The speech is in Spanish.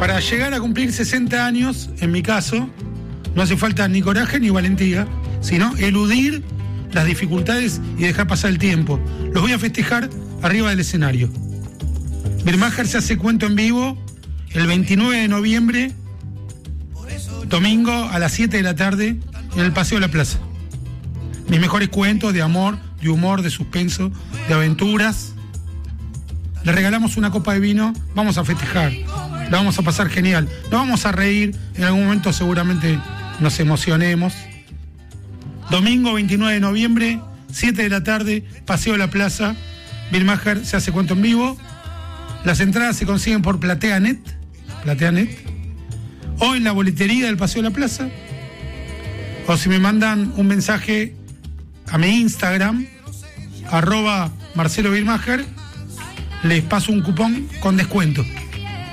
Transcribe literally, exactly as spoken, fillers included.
Para llegar a cumplir sesenta años, en mi caso, no hace falta ni coraje ni valentía, sino eludir las dificultades y dejar pasar el tiempo. Los voy a festejar arriba del escenario. Birmacher se hace cuento en vivo el veintinueve de noviembre, domingo a las siete de la tarde, en el Paseo de la Plaza. Mis mejores cuentos de amor, de humor, de suspenso, de aventuras. Le regalamos una copa de vino, vamos a festejar, la vamos a pasar genial, nos vamos a reír, en algún momento seguramente nos emocionemos. Domingo veintinueve de noviembre, siete de la tarde, Paseo de la Plaza, Birmacher se hace cuento en vivo. Las entradas se consiguen por PlateaNet, PlateaNet, o en la boletería del Paseo de la Plaza, o si me mandan un mensaje a mi Instagram, arroba Marcelo Birmacher, les paso un cupón con descuento.